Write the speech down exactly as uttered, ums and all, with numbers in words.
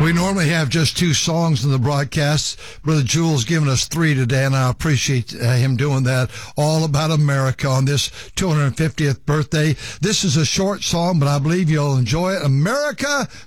We normally have just two songs in the broadcast. Brother Jules giving us three today, and I appreciate uh, him doing that. All about America on this two hundred fiftieth birthday. This is a short song, but I believe you'll enjoy it. America,